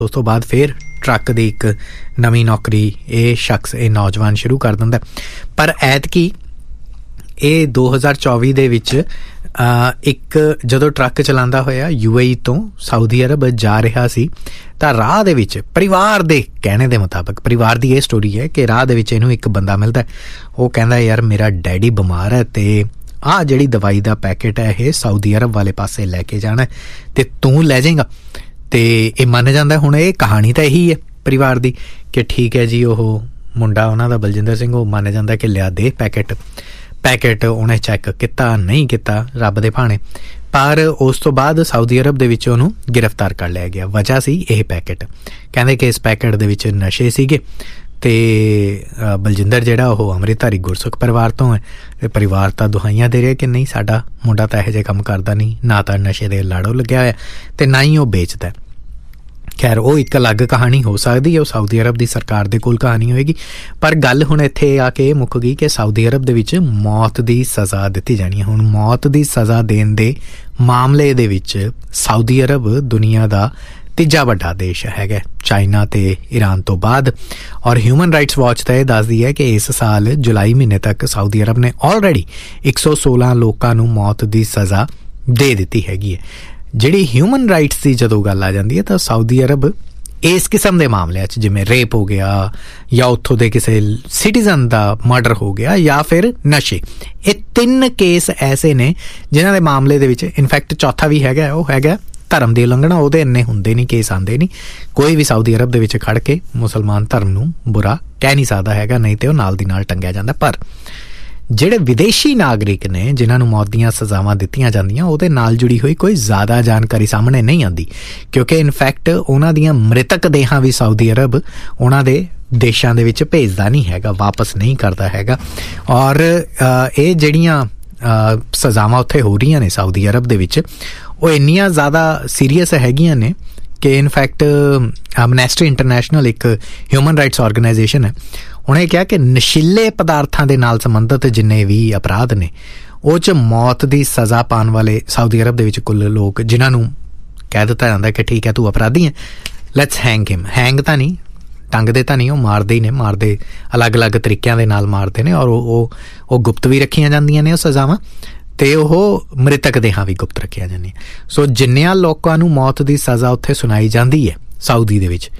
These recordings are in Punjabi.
ਉਸ ਤੋਂ ਬਾਅਦ ਫਿਰ ਟਰੱਕ ਦੀ ਇੱਕ ਨਵੀਂ ਨੌਕਰੀ ਇਹ ਸ਼ਖਸ, ਇਹ ਨੌਜਵਾਨ ਸ਼ੁਰੂ ਕਰ ਦਿੰਦਾ। ਪਰ ਐਤਕੀ ਇਹ 2024 ਦੇ ਵਿੱਚ ਇੱਕ ਜਦੋਂ ਟਰੱਕ ਚਲਾਉਂਦਾ ਹੋਇਆ UAE ਤੋਂ ਸਾਊਦੀ ਅਰਬ ਜਾ ਰਿਹਾ ਸੀ ਤਾਂ ਰਾਹ ਦੇ ਵਿੱਚ, ਪਰਿਵਾਰ ਦੇ ਕਹਿਣੇ ਦੇ ਮੁਤਾਬਕ, ਪਰਿਵਾਰ ਦੀ ਇਹ ਸਟੋਰੀ ਹੈ ਕਿ ਰਾਹ ਦੇ ਵਿੱਚ ਇਹਨੂੰ ਇੱਕ ਬੰਦਾ ਮਿਲਦਾ। ਉਹ ਕਹਿੰਦਾ ਯਾਰ ਮੇਰਾ ਡੈਡੀ ਬਿਮਾਰ ਹੈ ਅਤੇ ਆਹ ਜਿਹੜੀ ਦਵਾਈ ਦਾ ਪੈਕੇਟ ਹੈ ਇਹ ਸਾਊਦੀ ਅਰਬ ਵਾਲੇ ਪਾਸੇ ਲੈ ਕੇ ਜਾਣਾ ਅਤੇ ਤੂੰ ਲੈ ਜਾਏਗਾ। ਅਤੇ ਇਹ ਮੰਨ ਜਾਂਦਾ। ਹੁਣ ਇਹ ਕਹਾਣੀ ਤਾਂ ਇਹੀ ਹੈ ਪਰਿਵਾਰ ਦੀ ਕਿ ਠੀਕ ਹੈ ਜੀ, ਉਹ ਮੁੰਡਾ ਉਹਨਾਂ ਦਾ ਬਲਜਿੰਦਰ ਸਿੰਘ, ਉਹ ਮੰਨ ਜਾਂਦਾ ਕਿ ਲਿਆ ਦੇ ਪੈਕੇਟ ਉਹਨੇ ਚੈੱਕ ਕੀਤਾ, ਨਹੀਂ ਕੀਤਾ, ਰੱਬ ਦੇ ਭਾਣੇ। ਪਰ ਉਸ ਤੋਂ ਬਾਅਦ ਸਾਊਦੀ ਅਰਬ ਦੇ ਵਿੱਚ ਉਹਨੂੰ ਗ੍ਰਿਫਤਾਰ ਕਰ ਲਿਆ ਗਿਆ। ਵਜ੍ਹਾ ਸੀ ਇਹ ਪੈਕੇਟ। ਕਹਿੰਦੇ ਕਿ ਇਸ ਪੈਕੇਟ ਦੇ ਵਿੱਚ ਨਸ਼ੇ ਸੀਗੇ ਅਤੇ ਬਲਜਿੰਦਰ ਜਿਹੜਾ ਉਹ ਅੰਮ੍ਰਿਤਧਾਰੀ ਗੁਰਸਿੱਖ ਪਰਿਵਾਰ ਤੋਂ ਹੈ। ਪਰਿਵਾਰ ਤਾਂ ਦੁਹਾਈਆਂ ਦੇ ਰਿਹਾ ਕਿ ਨਹੀਂ, ਸਾਡਾ ਮੁੰਡਾ ਤਾਂ ਇਹੋ ਜਿਹੇ ਕੰਮ ਕਰਦਾ ਨਹੀਂ, ਨਾ ਤਾਂ ਨਸ਼ੇ ਦੇ ਲਾੜੋ ਲੱਗਿਆ ਹੋਇਆ ਅਤੇ ਨਾ ਹੀ ਉਹ ਵੇਚਦਾ। ਖੈਰ ਉਹ ਇੱਕ ਅਲੱਗ ਕਹਾਣੀ ਹੋ ਸਕਦੀ ਹੈ, ਉਹ ਸਾਊਦੀ ਅਰਬ ਦੀ ਸਰਕਾਰ ਦੇ ਕੋਲ ਕਹਾਣੀ ਹੋਏਗੀ। ਪਰ ਗੱਲ ਹੁਣ ਇੱਥੇ ਆ ਕੇ ਮੁੱਕ ਗਈ ਕਿ ਸਾਊਦੀ ਅਰਬ ਦੇ ਵਿੱਚ ਮੌਤ ਦੀ ਸਜ਼ਾ ਦਿੱਤੀ ਜਾਣੀ ਹੈ। ਹੁਣ ਮੌਤ ਦੀ ਸਜ਼ਾ ਦੇਣ ਦੇ ਮਾਮਲੇ ਦੇ ਵਿੱਚ ਸਾਊਦੀ ਅਰਬ ਦੁਨੀਆ ਦਾ ਤੀਜਾ ਵੱਡਾ ਦੇਸ਼ ਹੈਗਾ, ਚਾਈਨਾ ਅਤੇ ਈਰਾਨ ਤੋਂ ਬਾਅਦ। ਔਰ ਹਿਊਮਨ ਰਾਈਟਸ ਵਾਚ ਤਾਂ ਇਹ ਦੱਸਦੀ ਹੈ ਕਿ ਇਸ ਸਾਲ ਜੁਲਾਈ ਮਹੀਨੇ ਤੱਕ ਸਾਊਦੀ ਅਰਬ ਨੇ ਆਲਰੇਡੀ 116 ਲੋਕਾਂ ਨੂੰ ਮੌਤ ਦੀ ਸਜ਼ਾ ਦੇ ਦਿੱਤੀ ਹੈਗੀ ਹੈ। ਜਿਹੜੀ ਹਿਊਮਨ ਰਾਈਟਸ ਦੀ ਜਦੋਂ ਗੱਲ ਆ ਜਾਂਦੀ ਹੈ ਤਾਂ ਸਾਊਦੀ ਅਰਬ ਇਸ ਕਿਸਮ ਦੇ ਮਾਮਲਿਆਂ 'ਚ, ਜਿਵੇਂ ਰੇਪ ਹੋ ਗਿਆ ਜਾਂ ਉੱਥੋਂ ਦੇ ਕਿਸੇ ਸਿਟੀਜ਼ਨ ਦਾ ਮਰਡਰ ਹੋ ਗਿਆ ਜਾਂ ਫਿਰ ਨਸ਼ੇ, ਇਹ 3 ਕੇਸ ਐਸੇ ਨੇ ਜਿਨ੍ਹਾਂ ਦੇ ਮਾਮਲੇ ਦੇ ਵਿੱਚ, ਇਨਫੈਕਟ ਚੌਥਾ ਵੀ ਹੈਗਾ, ਉਹ ਹੈਗਾ ਧਰਮ ਦੀ ਉਲੰਘਣਾ। ਉਹਦੇ ਇੰਨੇ ਹੁੰਦੇ ਨਹੀਂ, ਕੇਸ ਆਉਂਦੇ ਨਹੀਂ। ਕੋਈ ਵੀ ਸਾਊਦੀ ਅਰਬ ਦੇ ਵਿੱਚ ਖੜ ਕੇ ਮੁਸਲਮਾਨ ਧਰਮ ਨੂੰ ਬੁਰਾ ਕਹਿ ਨਹੀਂ ਸਕਦਾ ਹੈਗਾ, ਨਹੀਂ ਤੇ ਉਹ ਨਾਲ ਦੀ ਨਾਲ ਟੰਗਿਆ ਜਾਂਦਾ। ਪਰ ਜਿਹੜੇ ਵਿਦੇਸ਼ੀ ਨਾਗਰਿਕ ਨੇ ਜਿਨ੍ਹਾਂ ਨੂੰ ਮੌਤ ਦੀਆਂ ਸਜ਼ਾਵਾਂ ਦਿੱਤੀਆਂ ਜਾਂਦੀਆਂ, ਉਹਦੇ ਨਾਲ ਜੁੜੀ ਹੋਈ ਕੋਈ ਜ਼ਿਆਦਾ ਜਾਣਕਾਰੀ ਸਾਹਮਣੇ ਨਹੀਂ ਆਉਂਦੀ, ਕਿਉਂਕਿ ਇਨਫੈਕਟ ਉਹਨਾਂ ਦੀਆਂ ਮ੍ਰਿਤਕ ਦੇਹਾਂ ਵੀ ਸਾਊਦੀ ਅਰਬ ਉਹਨਾਂ ਦੇ ਦੇਸ਼ਾਂ ਦੇ ਵਿੱਚ ਭੇਜਦਾ ਨਹੀਂ ਹੈਗਾ, ਵਾਪਸ ਨਹੀਂ ਕਰਦਾ ਹੈਗਾ। ਔਰ ਇਹ ਜਿਹੜੀਆਂ ਸਜ਼ਾਵਾਂ ਉੱਥੇ ਹੋ ਰਹੀਆਂ ਨੇ ਸਾਊਦੀ ਅਰਬ ਦੇ ਵਿੱਚ, ਉਹ ਇੰਨੀਆਂ ਜ਼ਿਆਦਾ ਸੀਰੀਅਸ ਹੈਗੀਆਂ ਨੇ ਕਿ ਇਨਫੈਕਟ ਐਮਨੈਸਟੀ ਇੰਟਰਨੈਸ਼ਨਲ ਇੱਕ ਹਿਊਮਨ ਰਾਈਟਸ ਆਰਗੇਨਾਈਜੇਸ਼ਨ ਹੈ, ਉਹਨੇ ਕਿਹਾ ਕਿ ਨਸ਼ੀਲੇ ਪਦਾਰਥਾਂ ਦੇ ਨਾਲ ਸੰਬੰਧਿਤ ਜਿੰਨੇ ਵੀ ਅਪਰਾਧ ਨੇ ਉਹ 'ਚ ਮੌਤ ਦੀ ਸਜ਼ਾ ਪਾਉਣ ਵਾਲੇ ਸਾਊਦੀ ਅਰਬ ਦੇ ਵਿੱਚ ਕੁੱਲ ਲੋਕ, ਜਿਨ੍ਹਾਂ ਨੂੰ ਕਹਿ ਦਿੱਤਾ ਜਾਂਦਾ ਕਿ ਠੀਕ ਹੈ ਤੂੰ ਅਪਰਾਧੀ ਹੈ, ਲੈਟਸ ਹੈਂਗ ਹਿਮ। ਹੈਂਗ ਤਾਂ ਨਹੀਂ, ਟੰਗਦੇ ਤਾਂ ਨਹੀਂ, ਉਹ ਮਾਰਦੇ ਹੀ ਨੇ, ਮਾਰਦੇ ਅਲੱਗ-ਅਲੱਗ ਤਰੀਕਿਆਂ ਦੇ ਨਾਲ ਮਾਰਦੇ ਨੇ। ਔਰ ਉਹ ਗੁਪਤ ਵੀ ਰੱਖੀਆਂ ਜਾਂਦੀਆਂ ਨੇ ਉਹ ਸਜ਼ਾਵਾਂ, ਅਤੇ ਉਹ ਮ੍ਰਿਤਕ ਦੇਹਾਂ ਵੀ ਗੁਪਤ ਰੱਖੀਆਂ ਜਾਂਦੀਆਂ। ਸੋ ਜਿੰਨਿਆਂ ਲੋਕਾਂ ਨੂੰ ਮੌਤ ਦੀ ਸਜ਼ਾ ਉੱਥੇ ਸੁਣਾਈ ਜਾਂਦੀ ਹੈ ਸਾਊਦੀ ਦੇ ਵਿੱਚ,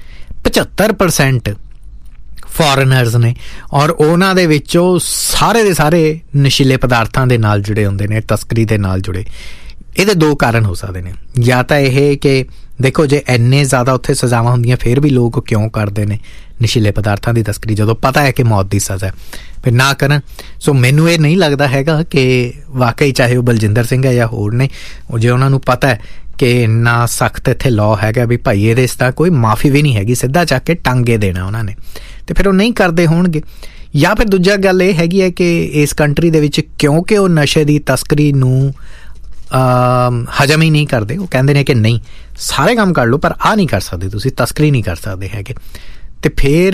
75% ਫੋਰਨਰਸ ਨੇ। ਔਰ ਉਹਨਾਂ ਦੇ ਵਿੱਚੋਂ ਸਾਰੇ ਦੇ ਸਾਰੇ ਨਸ਼ੀਲੇ ਪਦਾਰਥਾਂ ਦੇ ਨਾਲ ਜੁੜੇ ਹੁੰਦੇ ਨੇ, ਤਸਕਰੀ ਦੇ ਨਾਲ ਜੁੜੇ। ਇਹਦੇ 2 ਕਾਰਨ ਹੋ ਸਕਦੇ ਨੇ। ਜਾਂ ਤਾਂ ਇਹ ਕਿ ਦੇਖੋ, ਜੇ ਇੰਨੇ ਜ਼ਿਆਦਾ ਉੱਥੇ ਸਜ਼ਾਵਾਂ ਹੁੰਦੀਆਂ ਫਿਰ ਵੀ ਲੋਕ ਕਿਉਂ ਕਰਦੇ ਨੇ ਨਸ਼ੀਲੇ ਪਦਾਰਥਾਂ ਦੀ ਤਸਕਰੀ, ਜਦੋਂ ਪਤਾ ਹੈ ਕਿ ਮੌਤ ਦੀ ਸਜ਼ਾ, ਫਿਰ ਨਾ ਕਰਨ। ਸੋ ਮੈਨੂੰ ਇਹ ਨਹੀਂ ਲੱਗਦਾ ਹੈਗਾ ਕਿ ਵਾਕਈ ਚਾਹੇ ਉਹ ਬਲਜਿੰਦਰ ਸਿੰਘ ਹੈ ਜਾਂ ਹੋਰ ਨੇ, ਉਹ ਜੇ ਉਹਨਾਂ ਨੂੰ ਪਤਾ ਹੈ ਕਿ ਇੰਨਾ ਸਖਤ ਇੱਥੇ ਲਾਅ ਹੈਗਾ ਵੀ ਭਾਈ ਇਹਦੇ ਇਸ ਦਾ ਕੋਈ ਮਾਫੀ ਵੀ ਨਹੀਂ ਹੈਗੀ, ਸਿੱਧਾ ਚੱਕ ਕੇ ਟਾਂਗੇ ਦੇਣਾ ਉਹਨਾਂ ਨੇ, ਅਤੇ ਫਿਰ ਉਹ ਨਹੀਂ ਕਰਦੇ ਹੋਣਗੇ। ਜਾਂ ਫਿਰ ਦੂਜਾ ਗੱਲ ਇਹ ਹੈਗੀ ਹੈ ਕਿ ਇਸ ਕੰਟਰੀ ਦੇ ਵਿੱਚ ਕਿਉਂਕਿ ਉਹ ਨਸ਼ੇ ਦੀ ਤਸਕਰੀ ਨੂੰ ਹਜਮ ਹੀ ਨਹੀਂ ਕਰਦੇ, ਉਹ ਕਹਿੰਦੇ ਨੇ ਕਿ ਨਹੀਂ ਸਾਰੇ ਕੰਮ ਕਰ ਲਓ ਪਰ ਆਹ ਨਹੀਂ ਕਰ ਸਕਦੇ, ਤੁਸੀਂ ਤਸਕਰੀ ਨਹੀਂ ਕਰ ਸਕਦੇ ਹੈਗੇ। ਅਤੇ ਫਿਰ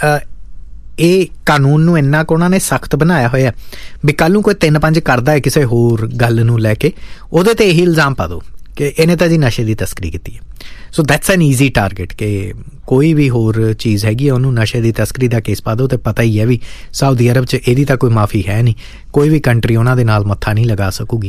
ਇਹ ਕਾਨੂੰਨ ਨੂੰ ਇੰਨਾ ਕੁ ਉਹਨਾਂ ਨੇ ਸਖਤ ਬਣਾਇਆ ਹੋਇਆ ਵੀ ਕੱਲ੍ਹ ਨੂੰ ਕੋਈ 3-5 ਕਰਦਾ ਹੈ ਕਿਸੇ ਹੋਰ ਗੱਲ ਨੂੰ ਲੈ ਕੇ, ਉਹਦੇ 'ਤੇ ਇਹੀ ਇਲਜ਼ਾਮ ਪਾ ਦਿਓ ਕਿ ਇਹਨੇ ਤਾਂ ਜੀ ਨਸ਼ੇ ਦੀ ਤਸਕਰੀ ਕੀਤੀ ਹੈ। So that's N easy target ਕਿ ਕੋਈ ਵੀ ਹੋਰ ਚੀਜ਼ ਹੈਗੀ ਉਹਨੂੰ ਨਸ਼ੇ ਦੀ ਤਸਕਰੀ ਦਾ ਕੇਸ ਪਾ ਦਿਓ। ਅਤੇ ਪਤਾ ਹੀ ਹੈ ਵੀ ਸਾਊਦੀ ਅਰਬ 'ਚ ਇਹਦੀ ਤਾਂ ਕੋਈ ਮਾਫੀ ਹੈ ਨਹੀਂ, ਕੋਈ ਵੀ ਕੰਟਰੀ ਉਹਨਾਂ ਦੇ ਨਾਲ ਮੱਥਾ ਨਹੀਂ ਲਗਾ ਸਕੂਗੀ।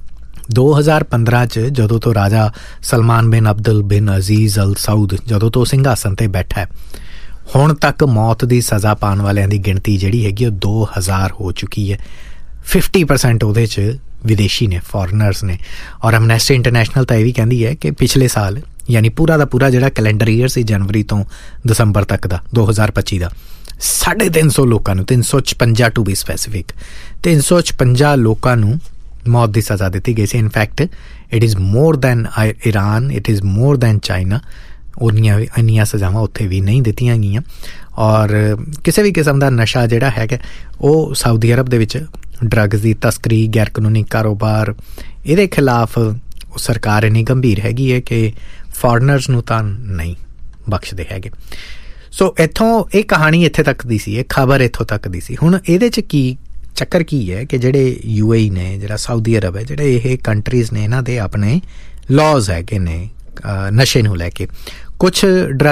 2015 'ਚ ਜਦੋਂ ਤੋਂ ਰਾਜਾ ਸਲਮਾਨ ਬਿਨ ਅਬਦੁਲ ਬਿਨ ਅਜ਼ੀਜ਼ ਅਲ ਸਾਊਦ ਜਦੋਂ ਤੋਂ ਸਿੰਘਾਸਨ 'ਤੇ ਬੈਠਾ ਹੈ, ਹੁਣ ਤੱਕ ਮੌਤ ਦੀ ਸਜ਼ਾ ਪਾਉਣ ਵਾਲਿਆਂ ਦੀ ਗਿਣਤੀ ਜਿਹੜੀ ਹੈਗੀ ਉਹ 2000 ਹੋ ਚੁੱਕੀ ਹੈ। 50% ਉਹਦੇ 'ਚ ਵਿਦੇਸ਼ੀ ਨੇ, ਫੋਰਨਰਸ ਨੇ। ਔਰ ਐਮਨੈਸਟੀ ਇੰਟਰਨੈਸ਼ਨਲ ਤਾਂ ਇਹ ਵੀ ਕਹਿੰਦੀ ਹੈ ਕਿ ਪਿਛਲੇ ਸਾਲ, ਯਾਨੀ ਪੂਰਾ ਦਾ ਪੂਰਾ ਜਿਹੜਾ ਕੈਲੰਡਰ ਈਅਰ ਸੀ ਜਨਵਰੀ ਤੋਂ ਦਸੰਬਰ ਤੱਕ ਦਾ 2025 ਦਾ, 350 ਲੋਕਾਂ ਨੂੰ, 356 ਟੂ ਬੀ ਸਪੈਸੀਫਿਕ, 356 ਲੋਕਾਂ ਨੂੰ ਮੌਤ ਦੀ ਸਜ਼ਾ ਦਿੱਤੀ ਗਈ ਸੀ। In fact it is more than Iran, it is more than China. ਇੰਨੀਆਂ ਸਜ਼ਾਵਾਂ ਉੱਥੇ ਵੀ ਨਹੀਂ ਦਿੱਤੀਆਂ ਗਈਆਂ। ਔਰ ਕਿਸੇ ਵੀ ਕਿਸਮ ਦਾ ਨਸ਼ਾ ਜਿਹੜਾ ਹੈਗਾ ਉਹ ਸਾਊਦੀ ਅਰਬ ਦੇ ਵਿੱਚ, ਡਰੱਗਸ ਦੀ ਤਸਕਰੀ, ਗੈਰ ਕਾਨੂੰਨੀ ਕਾਰੋਬਾਰ, ਇਹਦੇ ਖਿਲਾਫ ਸਰਕਾਰ ਇੰਨੀ ਗੰਭੀਰ ਹੈਗੀ ਹੈ ਕਿ ਫੋਰਨਰਸ ਨੂੰ ਤਾਂ ਨਹੀਂ ਬਖਸ਼ਦੇ ਹੈਗੇ। ਸੋ ਇੱਥੋਂ ਇਹ ਕਹਾਣੀ ਇੱਥੇ ਤੱਕ ਦੀ ਸੀ, ਇਹ ਖਬਰ ਇੱਥੋਂ ਤੱਕ ਦੀ ਸੀ। ਹੁਣ ਇਹਦੇ 'ਚ ਕੀ ਚੱਕਰ ਕੀ ਹੈ ਕਿ ਜਿਹੜੇ UAE ਨੇ, ਜਿਹੜਾ ਸਾਊਦੀ ਅਰਬ ਹੈ, ਜਿਹੜੇ ਇਹ ਕੰਟਰੀਜ਼ ਨੇ, ਇਹਨਾਂ ਦੇ ਆਪਣੇ ਲਾਜ਼ ਹੈਗੇ ਨੇ ਨਸ਼ੇ ਨੂੰ ਲੈ ਕੇ। ਕੁਝ